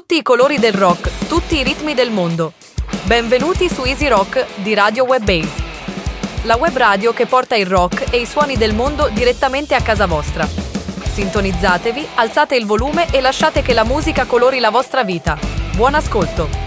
Tutti i colori del rock, tutti i ritmi del mondo. Benvenuti su Easy Rock di Radio WebBase. La web radio che porta il rock e i suoni del mondo direttamente a casa vostra. Sintonizzatevi, alzate il volume e lasciate che la musica colori la vostra vita. Buon ascolto!